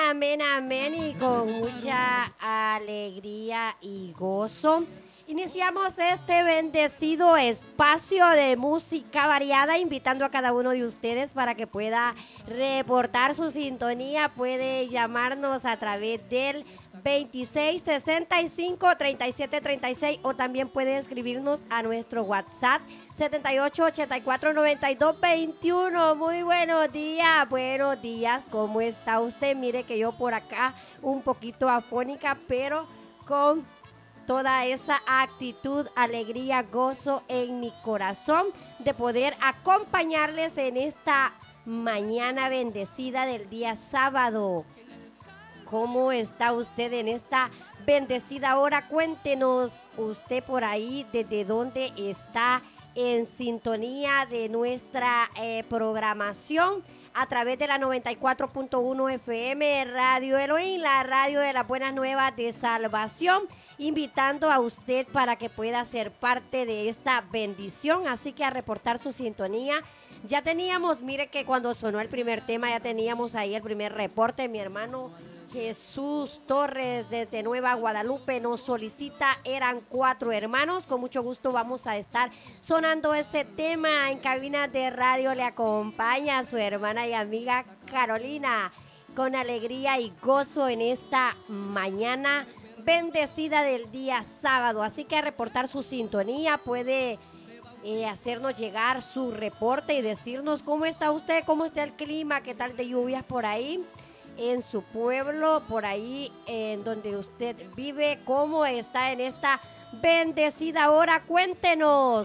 amén, amén y con mucha alegría y gozo. Iniciamos este bendecido espacio de música variada, invitando a cada uno de ustedes para que pueda reportar su sintonía. Puede llamarnos a través del 26 65 37 36 o también puede escribirnos a nuestro WhatsApp 78 84 92 21. Muy buenos días, ¿cómo está usted? Mire que yo por acá un poquito afónica, pero con toda esa actitud, alegría, gozo en mi corazón de poder acompañarles en esta mañana bendecida del día sábado. ¿Cómo está usted en esta bendecida hora? Cuéntenos usted por ahí desde dónde está en sintonía de nuestra programación a través de la 94.1 FM Radio Elohim, la radio de las buenas nuevas de salvación, invitando a usted para que pueda ser parte de esta bendición, así que a reportar su sintonía. Ya teníamos, mire que cuando sonó el primer tema, ya teníamos ahí el primer reporte, mi hermano Jesús Torres desde Nueva Guadalupe nos solicita, eran 4 hermanos. Con mucho gusto vamos a estar sonando ese tema en cabina de radio. Le acompaña a su hermana y amiga Carolina con alegría y gozo en esta mañana bendecida del día sábado. Así que a reportar su sintonía puede hacernos llegar su reporte y decirnos cómo está usted, cómo está el clima, qué tal de lluvias por ahí en su pueblo, por ahí en donde usted vive, cómo está en esta bendecida hora. Cuéntenos